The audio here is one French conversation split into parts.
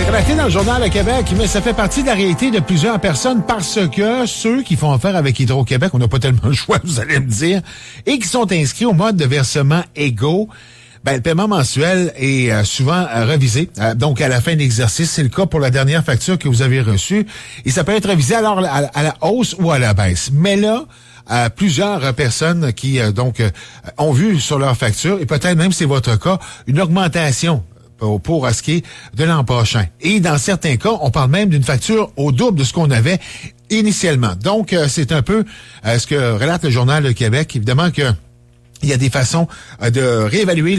Relaté dans le Journal de Québec, mais ça fait partie de la réalité de plusieurs personnes parce que ceux qui font affaire avec Hydro-Québec, on n'a pas tellement le choix, vous allez me dire, et qui sont inscrits au mode de versement égaux, ben, le paiement mensuel est souvent revisé. Donc, à la fin de l'exercice, c'est le cas pour la dernière facture que vous avez reçue. Et ça peut être revisé alors à la hausse ou à la baisse. Mais là, plusieurs personnes qui ont vu sur leur facture, et peut-être même c'est votre cas, une augmentation pour ce qui est de l'an prochain. Et dans certains cas, on parle même d'une facture au double de ce qu'on avait initialement. Donc, c'est un peu ce que relate le Journal de Québec. Évidemment que il y a des façons de réévaluer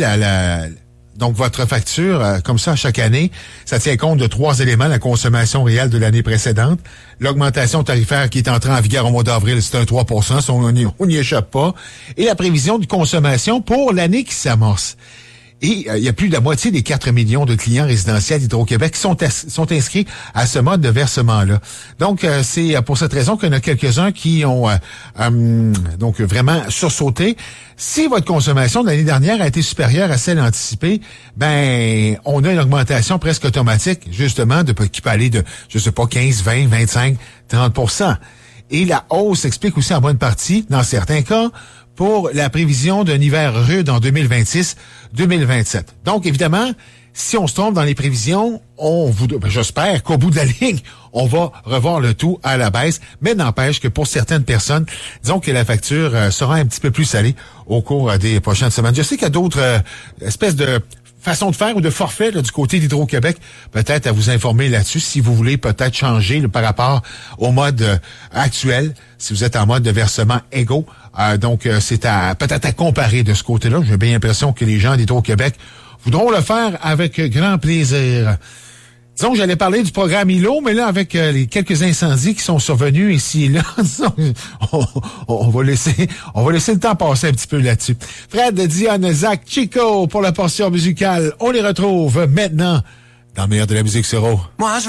donc votre facture comme ça chaque année. Ça tient compte de 3 éléments: la consommation réelle de l'année précédente, l'augmentation tarifaire qui est entrée en vigueur au mois d'avril, c'est un 3 %, on n'y échappe pas, et la prévision de consommation pour l'année qui s'amorce. Et il y a plus de la moitié des 4 millions de clients résidentiels d'Hydro-Québec qui sont inscrits à ce mode de versement-là. Donc, c'est pour cette raison qu'il y en a quelques-uns qui ont donc vraiment sursauté. Si votre consommation de l'année dernière a été supérieure à celle anticipée, ben on a une augmentation presque automatique, justement, qui peut aller de, 15, 20, 25, 30 %. Et la hausse s'explique aussi en bonne partie, dans certains cas, pour la prévision d'un hiver rude en 2026-2027. Donc, évidemment, si on se trompe dans les prévisions, j'espère qu'au bout de la ligne, on va revoir le tout à la baisse. Mais n'empêche que pour certaines personnes, disons que la facture sera un petit peu plus salée au cours des prochaines semaines. Je sais qu'il y a d'autres espèces de façon de faire ou de forfait là, du côté d'Hydro-Québec, peut-être à vous informer là-dessus si vous voulez peut-être changer par rapport au mode actuel, si vous êtes en mode de versement égaux. Donc, c'est peut-être à comparer de ce côté-là. J'ai bien l'impression que les gens d'Hydro-Québec voudront le faire avec grand plaisir. Disons que j'allais parler du programme ILO, mais là, avec les quelques incendies qui sont survenus ici et là, on va laisser le temps passer un petit peu là-dessus. Fred, Diane, Zach, Chico pour la portion musicale. On les retrouve maintenant dans le meilleur de la musique sur Eau.